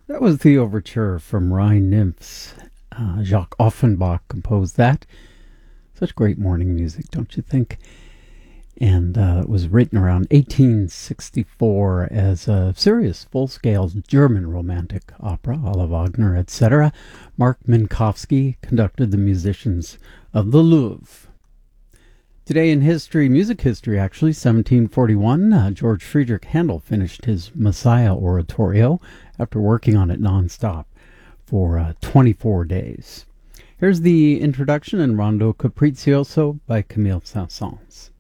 That was the overture from Rhine Nymphs. Jacques Offenbach composed that. Such great morning music, don't you think? And it was written around 1864 as a serious, full-scale German romantic opera, a la Wagner, etc. Mark Minkowski conducted the musicians of the Louvre. Today in history, music history actually, 1741, George Friedrich Handel finished his Messiah oratorio after working on it nonstop for 24 days. Here's the introduction in Rondo Capriccioso by Camille Saint-Saëns.